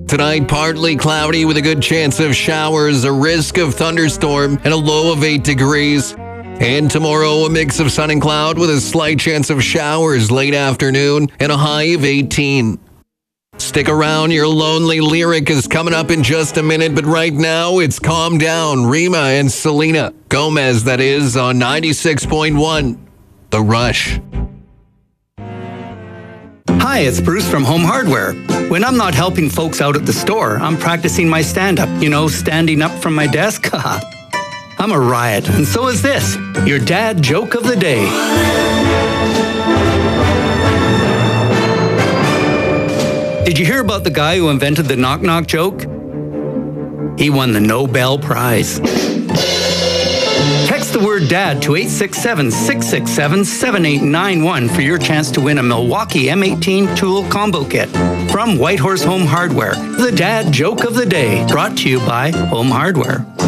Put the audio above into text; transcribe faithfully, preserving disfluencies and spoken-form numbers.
Tonight, partly cloudy with a good chance of showers, a risk of thunderstorm, and a low of eight degrees. And tomorrow, a mix of sun and cloud with a slight chance of showers late afternoon and a high of eighteen. Stick around, your lonely lyric is coming up in just a minute, but right now it's Calm Down, Rima and Selena Gomez, that is, on ninety-six point one, The Rush. Hi, it's Bruce from Home Hardware. When I'm not helping folks out at the store, I'm practicing my stand-up. You know, standing up from my desk. I'm a riot, and so is this, your dad joke of the day. Did you hear about the guy who invented the knock-knock joke? He won the Nobel Prize. Text the word DAD to eight six seven, six six seven, seven eight nine one for your chance to win a Milwaukee M eighteen tool combo kit from Whitehorse Home Hardware. The Dad Joke of the Day, brought to you by Home Hardware.